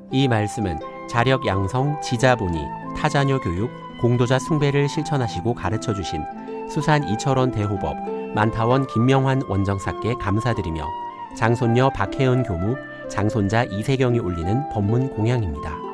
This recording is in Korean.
이 말씀은 자력 양성, 지자본의, 타자녀 교육, 공도자 숭배를 실천하시고 가르쳐주신 수산 이철원 대호법, 만타원 김명환 원정사께 감사드리며 장손녀 박혜연 교무, 장손자 이세경이 올리는 법문 공양입니다.